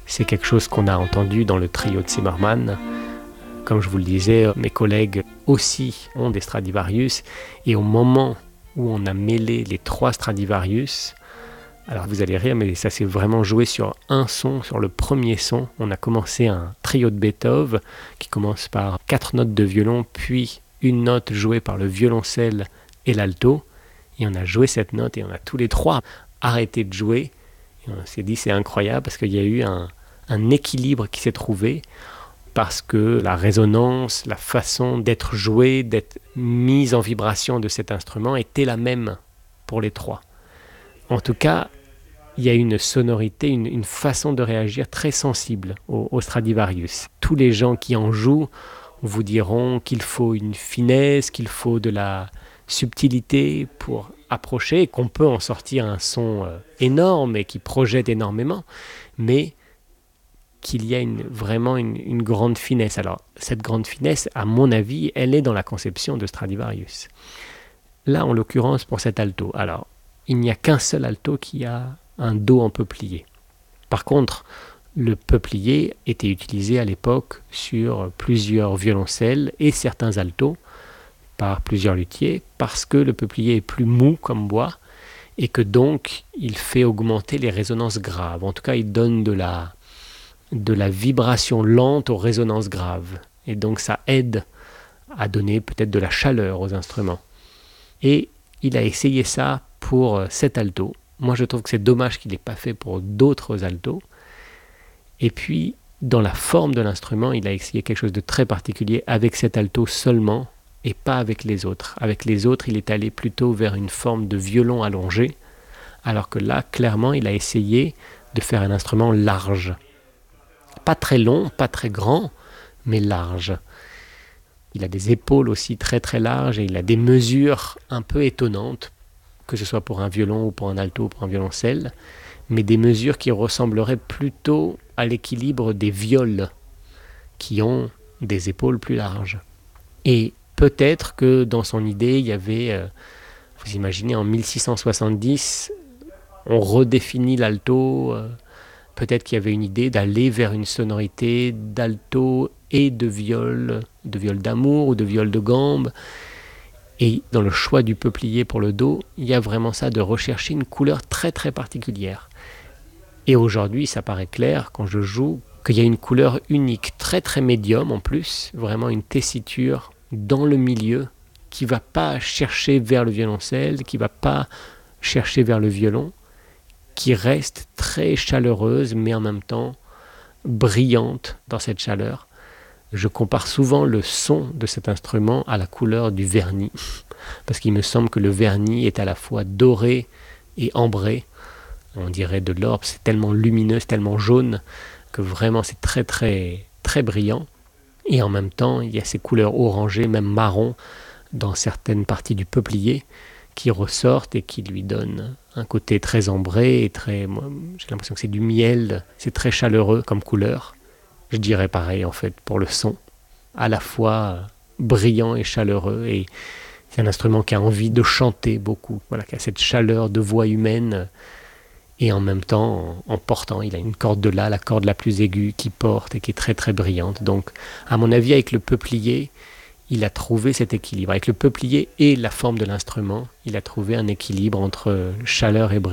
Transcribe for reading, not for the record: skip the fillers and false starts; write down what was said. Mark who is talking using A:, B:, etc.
A: C'est quelque chose qu'on a entendu dans le trio de Zimmermann. Comme je vous le disais, mes collègues aussi ont des Stradivarius. Et au moment où on a mêlé les 3 Stradivarius, alors vous allez rire, mais ça s'est vraiment joué sur un son, sur le premier son. On a commencé un trio de Beethoven qui commence par 4 notes de violon, puis une note jouée par le violoncelle et l'alto. Et on a joué cette note et on a tous les 3 arrêté de jouer. Et on s'est dit c'est incroyable parce qu'il y a eu un équilibre qui s'est trouvé parce que la résonance, la façon d'être jouée, d'être mise en vibration de cet instrument était la même pour les 3. En tout cas, il y a une sonorité, une façon de réagir très sensible au Stradivarius. Tous les gens qui en jouent vous diront qu'il faut une finesse, qu'il faut de la subtilité pour approcher, et qu'on peut en sortir un son énorme et qui projette énormément, mais qu'il y a vraiment une grande finesse. Alors, cette grande finesse, à mon avis, elle est dans la conception de Stradivarius. Là, en l'occurrence, pour cet alto, alors, il n'y a qu'un seul alto qui a un dos en peuplier. Par contre, le peuplier était utilisé à l'époque sur plusieurs violoncelles et certains altos par plusieurs luthiers parce que le peuplier est plus mou comme bois et que donc il fait augmenter les résonances graves. En tout cas, il donne de la vibration lente aux résonances graves. Et donc ça aide à donner peut-être de la chaleur aux instruments. Et il a essayé ça pour cet alto. Moi, je trouve que c'est dommage qu'il n'ait pas fait pour d'autres altos. Et puis, dans la forme de l'instrument, il a essayé quelque chose de très particulier avec cet alto seulement et pas avec les autres. Avec les autres, il est allé plutôt vers une forme de violon allongé, alors que là, clairement, il a essayé de faire un instrument large. Pas très long, pas très grand, mais large. Il a des épaules aussi très très larges et il a des mesures un peu étonnantes, que ce soit pour un violon ou pour un alto ou pour un violoncelle, mais des mesures qui ressembleraient plutôt à l'équilibre des viols qui ont des épaules plus larges. Et peut-être que dans son idée, il y avait, vous imaginez, en 1670, on redéfinit l'alto, peut-être qu'il y avait une idée d'aller vers une sonorité d'alto et de viol d'amour ou de viol de gambe. Et dans le choix du peuplier pour le dos, il y a vraiment ça de rechercher une couleur très très particulière. Et aujourd'hui, ça paraît clair quand je joue qu'il y a une couleur unique, très très médium en plus, vraiment une tessiture dans le milieu qui ne va pas chercher vers le violoncelle, qui ne va pas chercher vers le violon, qui reste très chaleureuse mais en même temps brillante dans cette chaleur. Je compare souvent le son de cet instrument à la couleur du vernis, parce qu'il me semble que le vernis est à la fois doré et ambré. On dirait de l'or, c'est tellement lumineux, c'est tellement jaune, que vraiment c'est très très très brillant. Et en même temps, il y a ces couleurs orangées, même marron, dans certaines parties du peuplier, qui ressortent et qui lui donnent un côté très ambré et très... Moi, j'ai l'impression que c'est du miel, c'est très chaleureux comme couleur. Je dirais pareil en fait pour le son, à la fois brillant et chaleureux, et c'est un instrument qui a envie de chanter beaucoup, voilà, qui a cette chaleur de voix humaine, et en même temps en portant, il a une corde de la corde la plus aiguë qui porte et qui est très très brillante. Donc à mon avis, avec le peuplier, il a trouvé cet équilibre. Avec le peuplier et la forme de l'instrument, il a trouvé un équilibre entre chaleur et brillance.